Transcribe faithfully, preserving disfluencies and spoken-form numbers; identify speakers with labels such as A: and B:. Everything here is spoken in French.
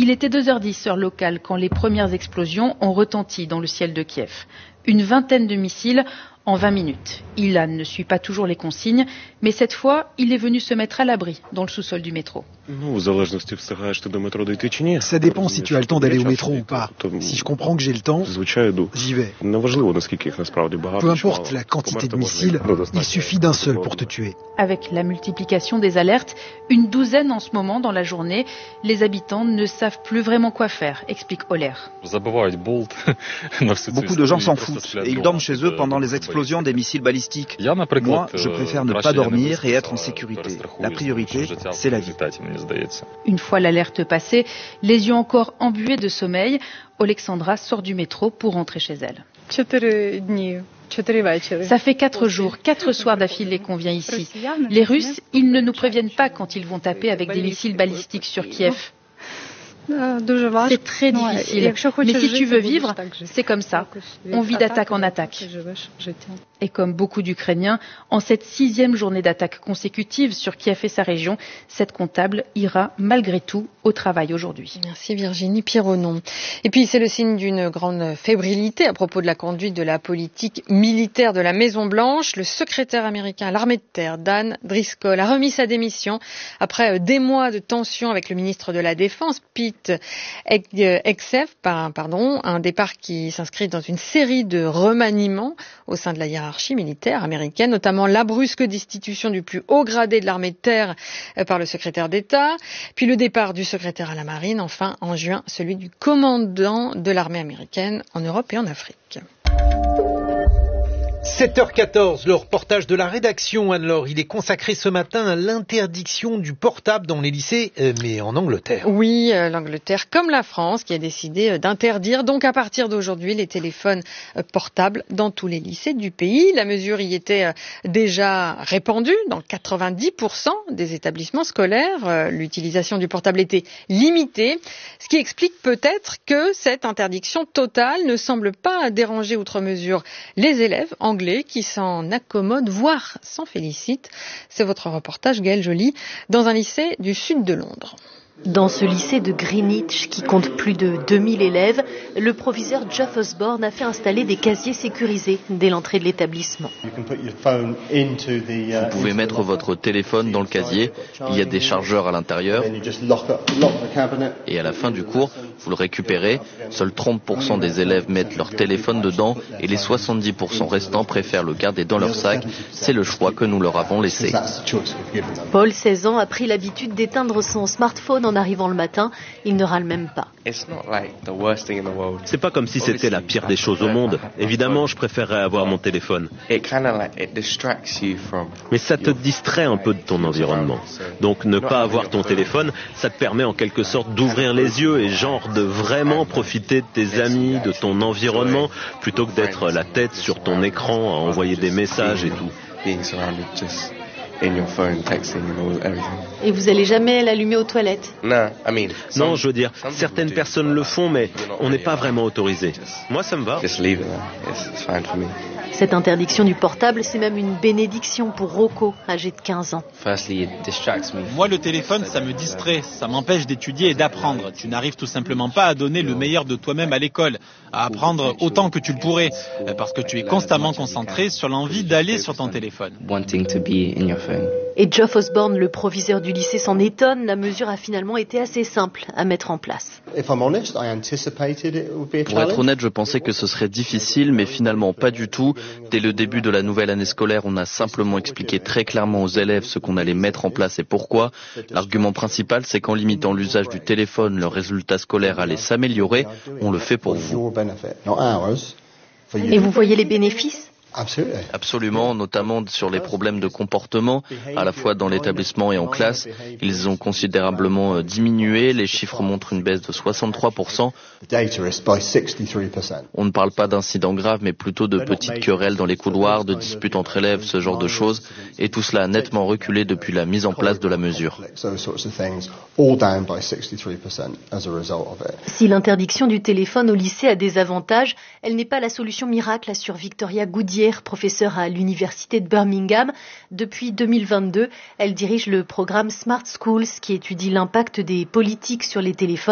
A: Il était deux heures dix heure locale quand les premières explosions ont retenti dans le ciel de Kiev. Une vingtaine de missiles en vingt minutes. Ilan ne suit pas toujours les consignes, mais cette fois, il est venu se mettre à l'abri dans le sous-sol du métro.
B: Ça dépend si tu as le temps d'aller au métro ou pas. Si je comprends que j'ai le temps, j'y vais. Peu importe la quantité de missiles, il suffit d'un seul pour te tuer.
A: Avec la multiplication des alertes, une douzaine en ce moment dans la journée, les habitants ne savent plus vraiment quoi faire, explique Oler.
C: Beaucoup de gens s'en foutent et ils dorment chez eux pendant les explosions des missiles balistiques. Moi, je préfère ne pas dormir et être en sécurité. La priorité, c'est la vie.
A: Une fois l'alerte passée, les yeux encore embués de sommeil, Alexandra sort du métro pour rentrer chez elle. Ça fait quatre jours, quatre soirs d'affilée qu'on vient ici. Les Russes, ils ne nous préviennent pas quand ils vont taper avec des missiles balistiques sur Kiev. C'est très difficile, mais si tu veux vivre, c'est comme ça. On vit d'attaque en attaque. Et comme beaucoup d'Ukrainiens, en cette sixième journée d'attaque consécutive sur Kiev et sa région, cette comptable ira malgré tout au travail aujourd'hui.
D: Merci Virginie Pironon. Et puis c'est le signe d'une grande fébrilité à propos de la conduite de la politique militaire de la Maison-Blanche. Le secrétaire américain à l'armée de terre, Dan Driscoll, a remis sa démission après des mois de tensions avec le ministre de la Défense, Pete Hegseth, pardon, un départ qui s'inscrit dans une série de remaniements au sein de la hiérarchie militaire américaine, notamment la brusque destitution du plus haut gradé de l'armée de terre par le secrétaire d'État, puis le départ du secrétaire à la marine, enfin en juin celui du commandant de l'armée américaine en Europe et en Afrique.
E: sept heures quatorze, le reportage de la rédaction, Anne-Laure. Il est consacré ce matin à l'interdiction du portable dans les lycées, mais en Angleterre.
D: Oui, euh, l'Angleterre, comme la France, qui a décidé d'interdire, donc à partir d'aujourd'hui, les téléphones portables dans tous les lycées du pays. La mesure y était déjà répandue dans quatre-vingt-dix pour cent des établissements scolaires. L'utilisation du portable était limitée, ce qui explique peut-être que cette interdiction totale ne semble pas déranger outre mesure les élèves anglais qui s'en accommodent, voire s'en félicitent. C'est votre reportage, Gaëlle Joly, dans un lycée du sud de Londres.
F: Dans ce lycée de Greenwich, qui compte plus de deux mille élèves, le proviseur Geoff Osborne a fait installer des casiers sécurisés dès l'entrée de l'établissement.
G: Vous pouvez mettre votre téléphone dans le casier, il y a des chargeurs à l'intérieur, et à la fin du cours, vous le récupérez. Seuls trente pour cent des élèves mettent leur téléphone dedans et les soixante-dix pour cent restants préfèrent le garder dans leur sac. C'est le choix que nous leur avons laissé.
F: Paul, seize ans, a pris l'habitude d'éteindre son smartphone en arrivant le matin. Il ne râle même pas.
H: C'est pas comme si c'était la pire des choses au monde. Évidemment, je préférerais avoir mon téléphone. Mais ça te distrait un peu de ton environnement. Donc ne pas avoir ton téléphone, ça te permet en quelque sorte d'ouvrir les yeux et genre de vraiment profiter de tes amis, de ton environnement, plutôt que d'être la tête sur ton écran à envoyer des messages et tout.
F: Et vous allez jamais l'allumer aux toilettes?
H: Non, je veux dire, certaines personnes le font, mais on n'est pas vraiment autorisé. Moi, ça me va.
F: Cette interdiction du portable, c'est même une bénédiction pour Rocco, âgé de quinze ans.
I: Moi, le téléphone, ça me distrait, ça m'empêche d'étudier et d'apprendre. Tu n'arrives tout simplement pas à donner le meilleur de toi-même à l'école, à apprendre autant que tu le pourrais, parce que tu es constamment concentré sur l'envie d'aller sur ton téléphone.
F: Et Geoff Osborne, le proviseur du lycée, s'en étonne. La mesure a finalement été assez simple à mettre en place.
G: Pour être honnête, je pensais que ce serait difficile, mais finalement pas du tout. Dès le début de la nouvelle année scolaire, on a simplement expliqué très clairement aux élèves ce qu'on allait mettre en place et pourquoi. L'argument principal, c'est qu'en limitant l'usage du téléphone, leurs résultats scolaires allaient s'améliorer. On le fait pour vous.
F: Et vous voyez les bénéfices ?
G: Absolument, notamment sur les problèmes de comportement, à la fois dans l'établissement et en classe. Ils ont considérablement diminué, les chiffres montrent une baisse de soixante-trois pour cent. On ne parle pas d'incidents graves, mais plutôt de petites querelles dans les couloirs, de disputes entre élèves, ce genre de choses. Et tout cela a nettement reculé depuis la mise en place de la mesure.
F: Si l'interdiction du téléphone au lycée a des avantages, elle n'est pas la solution miracle, assure Victoria Goodyear, professeure à l'université de Birmingham. Depuis deux mille vingt-deux, elle dirige le programme Smart Schools qui étudie l'impact des politiques sur les téléphones.